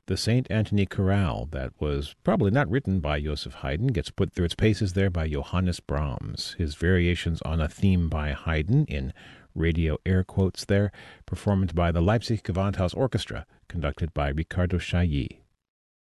The St. Anthony Chorale, that was probably not written by Joseph Haydn, gets put through its paces there by Johannes Brahms. His variations on a theme by Haydn, in radio air quotes there, performed by the Leipzig Gewandhaus Orchestra, conducted by Riccardo Chailly.